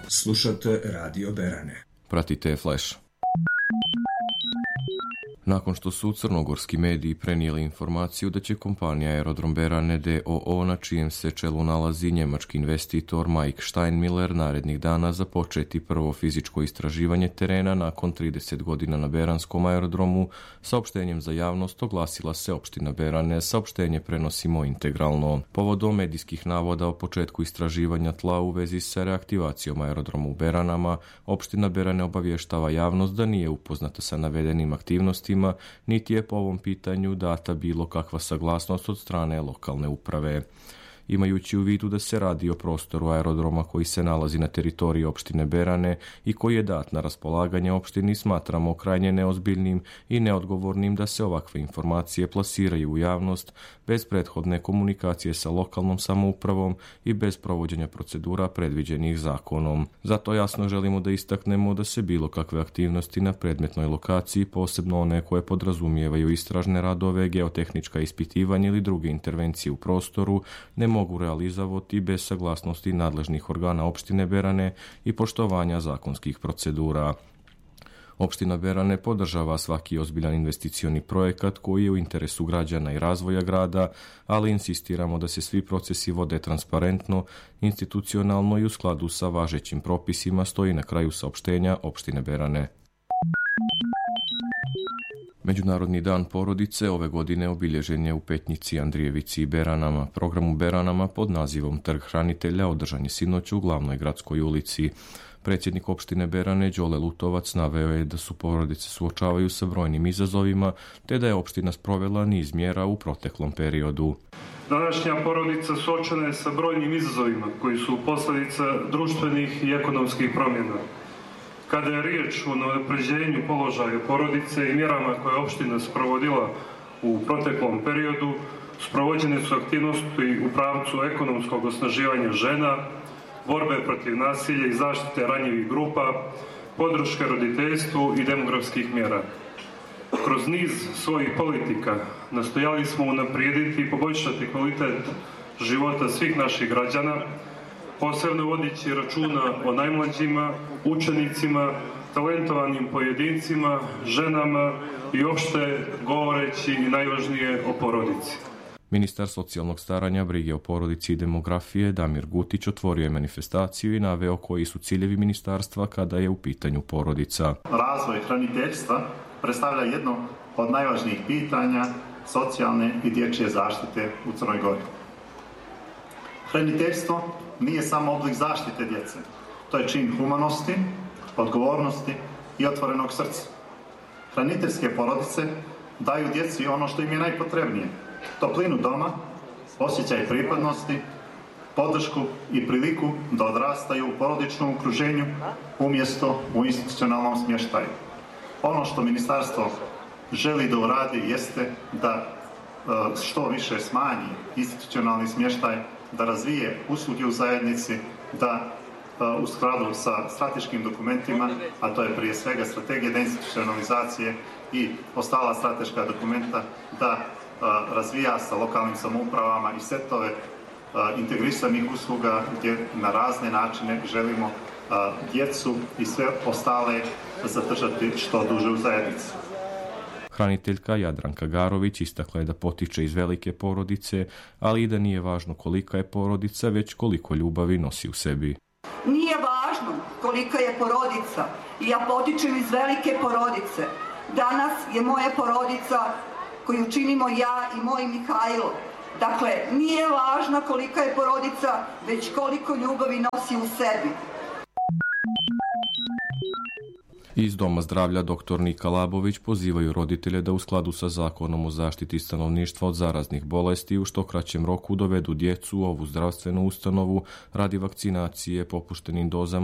Slušate Radio Berane. Pratite Flash. Nakon što su crnogorski mediji prenijeli informaciju da će kompanija Aerodrom Berane d.o.o. na čijem se čelu nalazi njemački investitor Mike Steinmiller narednih dana započeti prvo fizičko istraživanje terena nakon 30 godina na Beranskom aerodromu, saopštenjem za javnost oglasila se opština Berane, saopštenje prenosimo integralno. Povodom medijskih navoda o početku istraživanja tla u vezi sa reaktivacijom aerodroma u Beranama, opština Berane obavještava javnost da nije upoznata sa navedenim aktivnostima, niti je po ovom pitanju data bilo kakva saglasnost od strane lokalne uprave. Imajući u vidu da se radi o prostoru aerodroma koji se nalazi na teritoriji opštine Berane i koji je dat na raspolaganje opštini, smatramo krajnje neozbiljnim i neodgovornim da se ovakve informacije plasiraju u javnost bez prethodne komunikacije sa lokalnom samoupravom i bez provođenja procedura predviđenih zakonom. Zato jasno želimo da istaknemo da se bilo kakve aktivnosti na predmetnoj lokaciji, posebno one koje podrazumijevaju istražne radove, geotehnička ispitivanja ili druge intervencije u prostoru, ne mogu realizovati bez saglasnosti nadležnih organa opštine Berane i poštovanja zakonskih procedura. Opština Berane podržava svaki ozbiljan investicioni projekat koji je u interesu građana i razvoja grada, ali insistiramo da se svi procesi vode transparentno, institucionalno i u skladu sa važećim propisima, stoji na kraju saopštenja opštine Berane. Međunarodni dan porodice ove godine obilježen je u Petnici, Andrijevici i Beranama. Program u Beranama pod nazivom Trg hranitelja održan je sinoć u glavnoj gradskoj ulici. Predsjednik opštine Berane Đole Lutovac naveo je da su porodice suočavaju sa brojnim izazovima, te da je opština sprovela niz mjera u proteklom periodu. Današnja porodica suočena je sa brojnim izazovima koji su posljedica društvenih i ekonomskih promjena. Kada je riječ o unapređenju položaja porodice i mjerama koje je opština sprovodila u proteklom periodu, sprovođene su aktivnosti u pravcu ekonomskog osnaživanja žena, borbe protiv nasilja i zaštite ranjivih grupa, podrške roditeljstvu i demografskih mjera. Kroz niz svojih politika nastojali smo unaprijediti i poboljšati kvalitet života svih naših građana, posebno vodići računa o najmlađima, učenicima, talentovanim pojedincima, ženama i opšte govoreći i najvažnije o porodici. Ministar socijalnog staranja, brige o porodici i demografije Damir Gutić otvorio je manifestaciju i naveo koji su ciljevi ministarstva kada je u pitanju porodica. Razvoj hraniteljstva predstavlja jedno od najvažnijih pitanja socijalne i dječje zaštite u Crnoj Gori. Hraniteljstvo nije samo oblik zaštite djece. To je čin humanosti, odgovornosti i otvorenog srca. Hraniteljske porodice daju djeci ono što im je najpotrebnije. Toplinu doma, osjećaj pripadnosti, podršku i priliku da odrastaju u porodičnom okruženju umjesto u institucionalnom smještaju. Ono što ministarstvo želi da uradi jeste da što više smanji institucionalni smještaj, da razvije usluge u zajednici, da u skladu sa strateškim dokumentima, a to je prije svega strategija deinstitucionalizacije i ostala strateška dokumenta, da razvija sa lokalnim samoupravama i setove integrisanih usluga gdje na razne načine želimo djecu i sve ostale zadržati što duže u zajednici. Hraniteljka Jadranka Garović istakla je da potiče iz velike porodice, ali i da nije važno kolika je porodica, već koliko ljubavi nosi u sebi. Nije važno kolika je porodica i ja potičem iz velike porodice. Danas je moja porodica koju činimo ja i moj Mihajlo. Dakle, nije važno kolika je porodica, već koliko ljubavi nosi u sebi. Iz Doma zdravlja dr. Nika Labović pozivaju roditelje da u skladu sa zakonom o zaštiti stanovništva od zaraznih bolesti u što kraćem roku dovedu djecu u ovu zdravstvenu ustanovu radi vakcinacije popuštenim dozama